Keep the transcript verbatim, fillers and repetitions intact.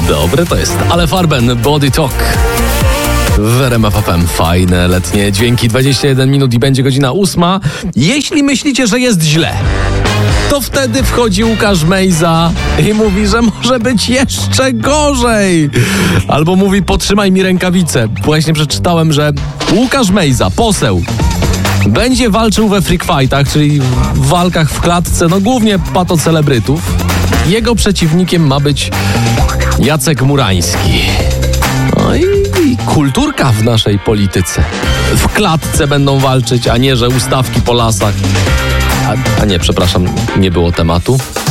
Dobre to jest. Ale Farben, Body Talk. W R M F F M fajne letnie dźwięki, dwadzieścia jeden minut i będzie godzina ósma. Jeśli myślicie, że jest źle, to wtedy wchodzi Łukasz Mejza i mówi, że może być jeszcze gorzej. Albo mówi, potrzymaj mi rękawice. Właśnie przeczytałem, że Łukasz Mejza, poseł, będzie walczył we freak fightach, czyli w walkach w klatce, no głównie patocelebrytów. Jego przeciwnikiem ma być Jacek Murański. No i, i kulturka w naszej polityce. W klatce będą walczyć, a nie, że ustawki po lasach. A, a nie, przepraszam, nie było tematu.